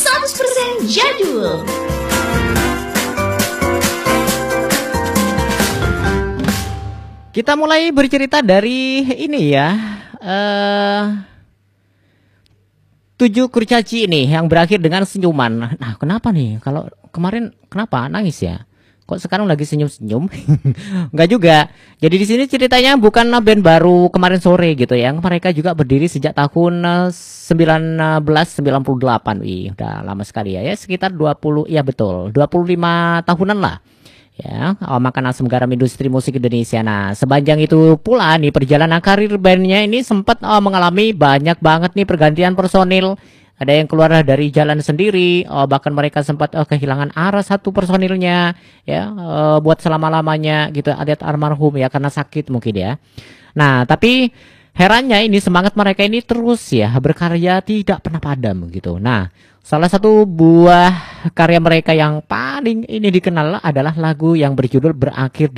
100% jadul. Kita mulai bercerita dari ini ya, 7 kurcaci ini yang berakhir dengan senyuman. Nah, kenapa nih? Kalau kemarin kenapa nangis ya? Kok sekarang lagi senyum-senyum? Enggak juga. Jadi di sini ceritanya bukan band baru kemarin sore gitu ya. Mereka juga berdiri sejak tahun 1998. Wih, udah lama sekali ya. Ya sekitar 20, ya betul, 25 tahunan lah. Ya, makan asam garam industri musik Indonesia. Nah, sepanjang itu pula nih perjalanan karir bandnya ini sempat mengalami banyak banget nih pergantian personil. Ada yang keluar dari jalan sendiri, bahkan mereka sempat kehilangan arah satu personilnya, ya, buat selama-lamanya gitu, adat almarhum ya karena sakit mungkin ya. Nah, tapi herannya ini semangat mereka ini terus ya berkarya tidak pernah padam gitu. Nah, salah satu buah karya mereka yang paling ini dikenal adalah lagu yang berjudul Berakhir